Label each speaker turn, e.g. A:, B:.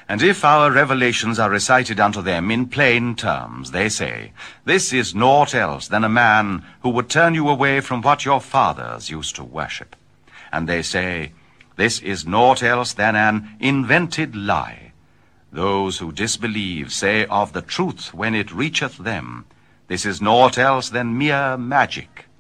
A: And if our revelations are recited unto them in plain terms, they say, This is naught else than a man who would turn you away from what your fathers used to worship. And they say, This is naught else than an invented lie. Those who disbelieve say of the truth when it reacheth them, This is naught else than mere magic.